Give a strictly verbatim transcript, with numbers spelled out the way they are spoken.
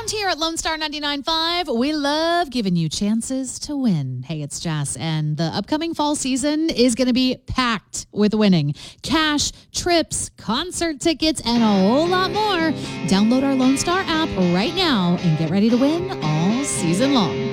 Around here at Lone Star ninety-nine point five, we love giving you chances to win. Hey, it's Jess, and the upcoming fall season is going to be packed with winning. Cash, trips, concert tickets, and a whole lot more. Download our Lone Star app right now and get ready to win all season long.